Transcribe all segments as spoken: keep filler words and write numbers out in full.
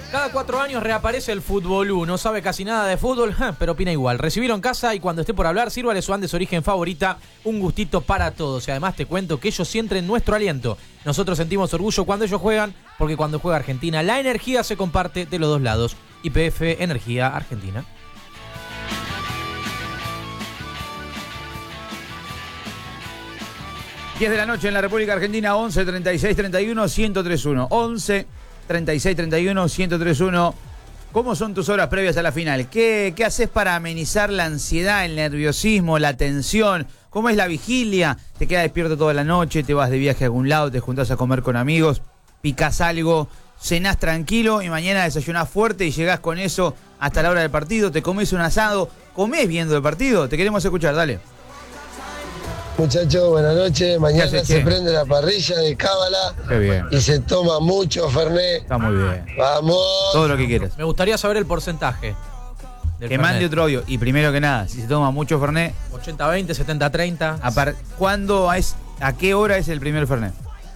Cada cuatro años reaparece el Fútbolú. No sabe casi nada de fútbol, pero opina igual. Recibieron casa y cuando esté por hablar, sírvale su Andes Origen favorita. Un gustito para todos. Y además te cuento que ellos sienten nuestro aliento. Nosotros sentimos orgullo cuando ellos juegan, porque cuando juega Argentina, la energía se comparte de los dos lados. Y P F Energía Argentina. diez de la noche en la República Argentina, once, treinta y seis, treinta y uno, ciento treinta y uno. once, treinta y seis, treinta y uno, ciento treinta y uno. ¿Cómo son tus horas previas a la final? ¿Qué, qué haces para amenizar la ansiedad, el nerviosismo, la tensión? ¿Cómo es la vigilia? ¿Te quedas despierto toda la noche? ¿Te vas de viaje a algún lado? ¿Te juntás a comer con amigos? ¿Picás algo? ¿Cenás tranquilo y mañana desayunás fuerte y llegás con eso hasta la hora del partido? ¿Te comés un asado? ¿Comés viendo el partido? Te queremos escuchar, dale. Muchachos, buenas noches. Mañana haces, se che? prende la parrilla de Cábala. Qué bien. Y se toma mucho Fernet. Está muy bien. Vamos. Todo lo que quieras. Me gustaría saber el porcentaje. Del Que mande Fernet. otro audio. Y primero que nada, si se toma mucho Fernet, ochenta veinte, setenta treinta. a par- ¿cuándo es, a qué hora es el primer Fernet?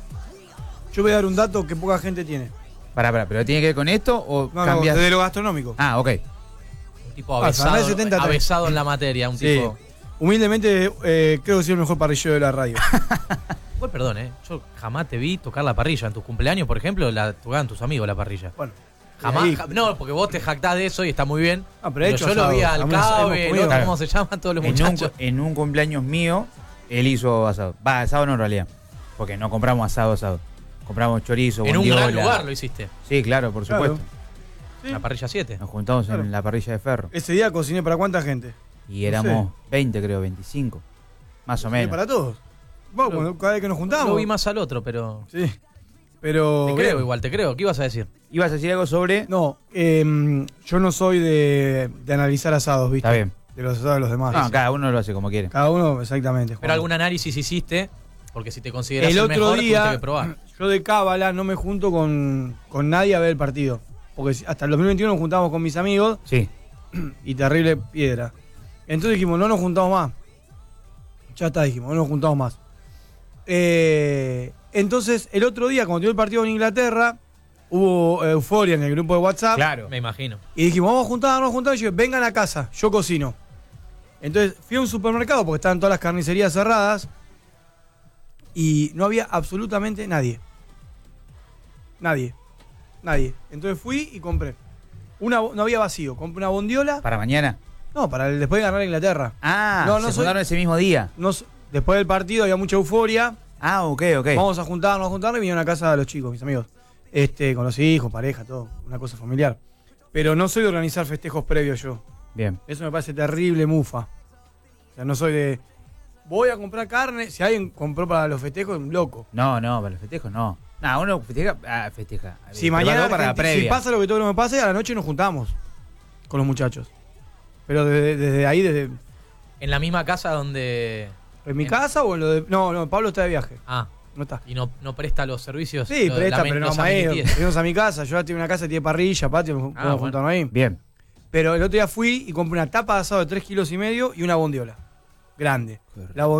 Yo voy a dar un dato que poca gente tiene. Pará, pará, ¿pero tiene que ver con esto o No, no, cambias? desde lo gastronómico. Ah, ok. Un tipo Ah, avesado, Fernet setenta treinta. avesado en la materia. Un Sí. tipo... Humildemente, eh, creo que soy el mejor parrillero de la radio. Igual, perdón, ¿eh? Yo jamás te vi tocar la parrilla. En tus cumpleaños, por ejemplo, la tocaban tus amigos la parrilla. Bueno. Jamás, ahí- ja- no, porque vos te jactás de eso y está muy bien. Ah, pero he hecho yo lo vi asado. al Hemos- Cabe, hemos el comido. otro, Claro. ¿cómo se llaman todos los En un, muchachos? cu- en un cumpleaños mío, él hizo asado. Va, asado no en realidad. Porque no compramos asado, asado. Compramos chorizo, En un bondiola. gran lugar lo hiciste. Sí, claro, por Claro. supuesto. Sí. La parrilla siete. Nos juntamos Claro. en la parrilla de ferro. Ese día cociné para cuánta gente. Y éramos veinte, creo, veinticinco. Más o Cociné menos. para todos. Bueno, cuando- cada vez que nos juntamos. Lo vi más al otro, pero... Sí. Pero. Te creo bien. igual, te creo. ¿Qué ibas a decir? Ibas a decir algo sobre... No, eh, yo no soy de, de analizar asados, ¿viste? Está bien. De los asados de los demás. No, cada uno lo hace como quiere. Cada uno, exactamente. Pero Juan. algún análisis hiciste, porque si te consideras El el, otro mejor, tuviste día, que probar. yo de Cábala no me junto con, con nadie a ver el partido. Porque si- hasta el dos mil veintiuno nos juntamos con mis amigos Sí. y terrible piedra. Entonces dijimos, no nos juntamos más. Ya está, dijimos, no nos juntamos más. Eh, entonces, el otro día, cuando dio el partido en Inglaterra, hubo euforia en el grupo de WhatsApp. Claro. Me imagino. Y dijimos, vamos a juntar, vamos a juntar. Y yo, vengan a casa, yo cocino. Entonces fui a un supermercado porque estaban todas las carnicerías cerradas y no había absolutamente nadie. Nadie. Nadie. Entonces fui y compré. Una, no había vacío. Compré una bondiola. ¿Para mañana? No, para el, después de ganar Inglaterra. Ah, No, no se soy- juntaron ese mismo día. No s- después del partido había mucha euforia. Ah, ok, ok. Vamos a juntarnos, a juntarnos y vinieron a casa los chicos, mis amigos. Este, con los hijos, pareja, todo. Una cosa familiar. Pero no soy de organizar festejos previos yo. Bien. Eso me parece terrible mufa. O sea, no soy de... Voy a comprar carne. Si alguien compró para los festejos, un loco. No, no, para los festejos no. No, uno festeja. Ah, festeja. Si Eh, mañana preparó para la Argentina- previa. si pasa lo que todo lo que me pase, a la noche nos juntamos con los muchachos. Pero desde, desde ahí, desde... En la misma casa donde... ¿En mi En- casa o en lo de...? No, no, Pablo está de viaje. Ah, No está. y no, no presta los servicios. Sí, lo- presta, la- pero no los vamos a ir. amenities. Venimos a mi casa. Yo ya tengo una casa que tiene parrilla, patio, nos Ah, podemos bueno. juntarnos ahí. Bien. Pero el otro día fui y compré una tapa de asado de tres kilos y medio y una bondiola. Grande. Qué rico. La